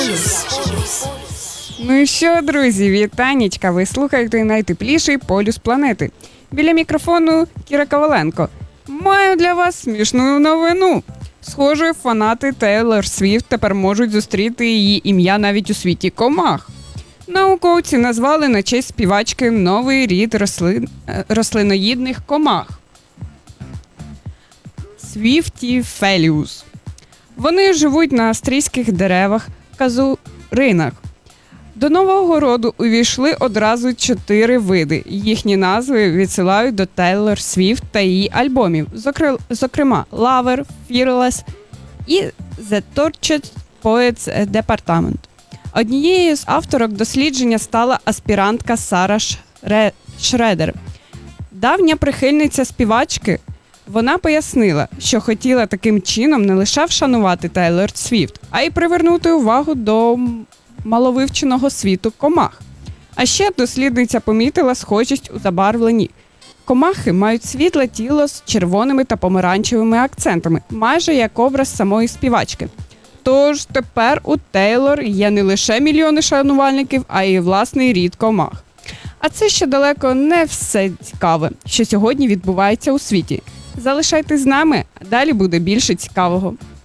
Ну що, друзі, вітанечка, ви слухаєте найтепліший полюс планети. Біля мікрофону Кіра Коваленко. Маю для вас смішну новину. Схоже, фанати Тейлор Свіфт тепер можуть зустріти її ім'я навіть у світі комах. Науковці назвали на честь співачки новий рід рослиноїдних комах – Свіфтіфеліус. Вони живуть на австрійських деревах казуринах. До нового роду увійшли одразу 4 види. Їхні назви відсилають до Тейлор Свіфт та її альбомів, зокрема Lover, Fearless і The Tortured Poets Department. Однією з авторок дослідження стала аспірантка Сара Шредер. Давня прихильниця співачки, вона пояснила, що хотіла таким чином не лише вшанувати Тейлор Свіфт, а й привернути увагу до маловивченого світу комах. А ще дослідниця помітила схожість у забарвленні. Комахи мають світле тіло з червоними та помаранчевими акцентами, майже як образ самої співачки. Тож тепер у Тейлор є не лише мільйони шанувальників, а й власний рід комах. А це ще далеко не все цікаве, що сьогодні відбувається у світі. Залишайтесь з нами, а далі буде більше цікавого.